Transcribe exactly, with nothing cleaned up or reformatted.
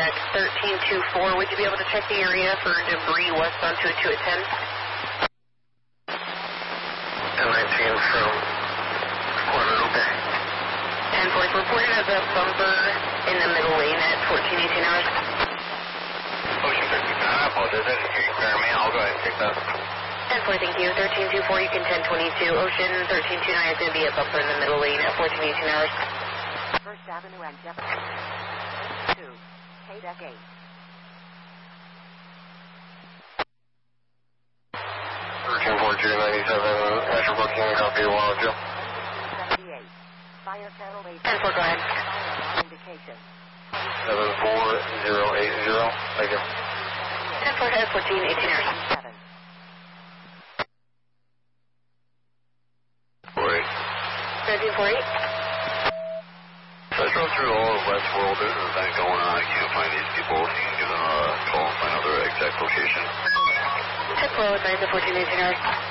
contact thirteen two four. Would you be able to check the area for debris west on two two at ten? ten nineteen from Guadalupe. ten four, reported as a bumper in the middle lane at fourteen eighteen hours. Ocean fifty-nine, I apologize. I didn't hear you clear me. I'll go ahead and take that. ten four, thank you. thirteen two four, you can ten twenty-two. Ocean thirteen twenty-nine is going to be a bumper in the middle lane at fourteen eighteen hours. First Avenue and Jefferson. two. K deck eight. thirteen four two ninety-seven, Asher Booking, copy, Wild Joe. seventy-eight. Fire channel eight. ten four, go ahead. Fire indication. seven four zero eight zero, thank you. ten four, head fourteen eighteen hours. seven. four eight. thirteen forty-eight. So I drove through all of Westworld. There's an event going on. I can't find these people. So you can give them a call and find out their exact location. ten four, nine to fourteen eighteen hours.